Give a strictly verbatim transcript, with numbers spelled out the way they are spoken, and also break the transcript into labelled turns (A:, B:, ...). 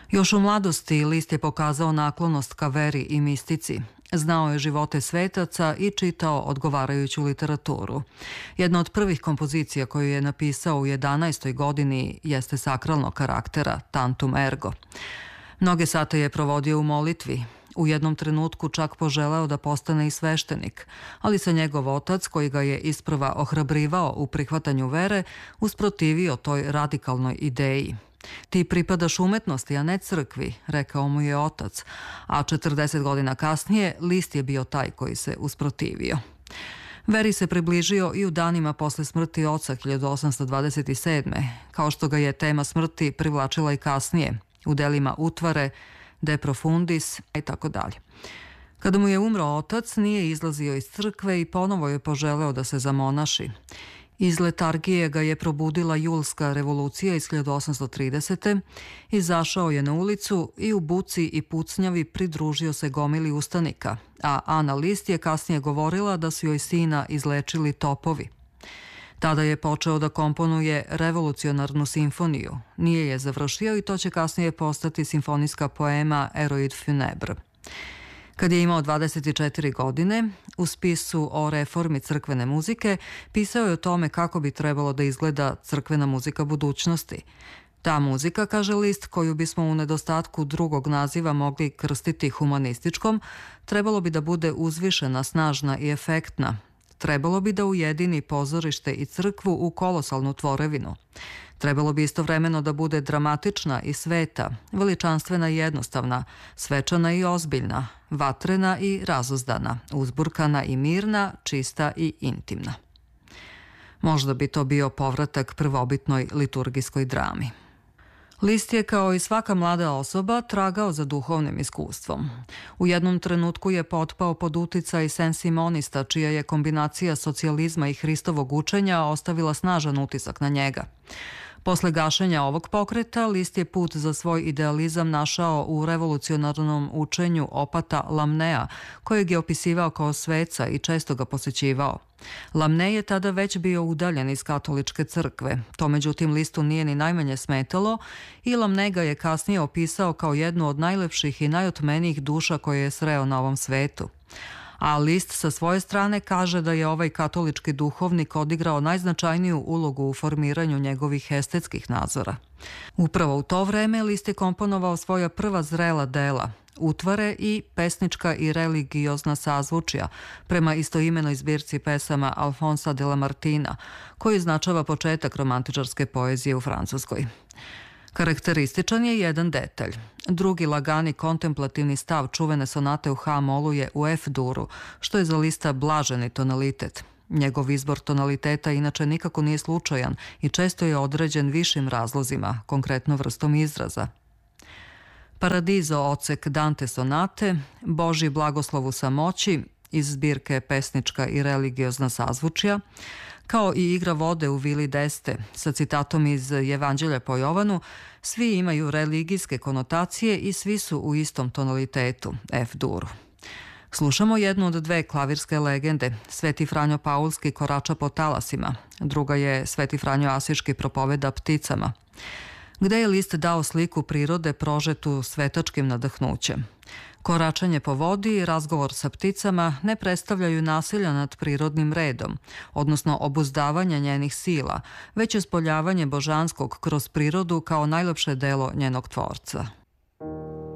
A: Još u mladosti List je pokazao naklonost ka veri i mistici. Znao je živote svetaca i čitao odgovarajuću literaturu. Jedna od prvih kompozicija koju je napisao u jedanaestoj godini jeste sakralnog karaktera, Tantum ergo. Mnoge sate je provodio u molitvi. U jednom trenutku čak poželeo da postane i sveštenik, ali se njegov otac, koji ga je isprva ohrabrivao u prihvatanju vere, usprotivio toj radikalnoj ideji. Ti pripadaš umetnosti, a ne crkvi, rekao mu je otac, a četrdeset godina kasnije List je bio taj koji se usprotivio. Veri se približio i u danima posle smrti oca hiljadu osamsto dvadeset sedme, kao što ga je tema smrti privlačila i kasnije, u delima Utvare, De profundis i tako dalje. Kada mu je umro otac, nije izlazio iz crkve i ponovo je poželeo da se zamonaši. Iz letargije ga je probudila julska revolucija iz hiljadu osamsto tridesete. Izašao je na ulicu i u buci i pucnjavi pridružio se gomili ustanika, a Ana List je kasnije govorila da su joj sina izlečili topovi. Tada je počeo da komponuje revolucionarnu simfoniju. Nije je završio i to će kasnije postati simfonijska poema Eroid Funebre. Kad je imao dvadeset četiri godine, u spisu o reformi crkvene muzike pisao je o tome kako bi trebalo da izgleda crkvena muzika budućnosti. Ta muzika, kaže List, koju bismo u nedostatku drugog naziva mogli krstiti humanističkom, trebalo bi da bude uzvišena, snažna i efektna. Trebalo bi da ujedini pozorište i crkvu u kolosalnu tvorevinu. Trebalo bi istovremeno da bude dramatična i sveta, veličanstvena i jednostavna, svečana i ozbiljna, vatrena i razuzdana, uzburkana i mirna, čista i intimna. Možda bi to bio povratak prvobitnoj liturgijskoj drami. List je, kao i svaka mlada osoba, tragao za duhovnim iskustvom. U jednom trenutku je potpao pod uticaj sensimonista, čija je kombinacija socijalizma i Hristovog učenja ostavila snažan utisak na njega. Posle gašenja ovog pokreta, List je put za svoj idealizam našao u revolucionarnom učenju opata Lamnea, kojeg je opisivao kao sveca i često ga posećivao. Lamne je tada već bio udaljen iz katoličke crkve. To međutim Listu nije ni najmanje smetalo i Lamne ga je kasnije opisao kao jednu od najlepših i najotmenijih duša koje je sreo na ovom svetu. A List sa svoje strane kaže da je ovaj katolički duhovnik odigrao najznačajniju ulogu u formiranju njegovih estetskih nadzora. Upravo u to vreme List je komponovao svoja prva zrela dela, Utvare i pesnička i religiozna sazvučja, prema istoimenoj zbirci pesama Alfonsa de Lamartina, koji označava početak romantičarske poezije u Francuskoj. Karakterističan je jedan detalj. Drugi lagani kontemplativni stav čuvene sonate u ha-molu je u ef-duru, što je za Lista blaženi tonalitet. Njegov izbor tonaliteta inače nikako nije slučajan i često je određen višim razlozima, konkretno vrstom izraza. Paradizo ocek Dante sonate, Božji blagoslov u samoći iz zbirke pesnička i religiozna sazvučja, kao i igra vode u vili Deste sa citatom iz Evanđelja po Jovanu, svi imaju religijske konotacije i svi su u istom tonalitetu, ef-duru. Slušamo jednu od dve klavirske legende. Sveti Franjo Paulski korača po talasima, druga je Sveti Franjo Asiški propoveda pticama, gde je List dao sliku prirode prožetu svetačkim nadahnućem. Koračanje po vodi i razgovor sa pticama ne predstavljaju nasilja nad prirodnim redom, odnosno obuzdavanje njenih sila, već ispoljavanje božanskog kroz prirodu kao najlepše delo njenog tvorca.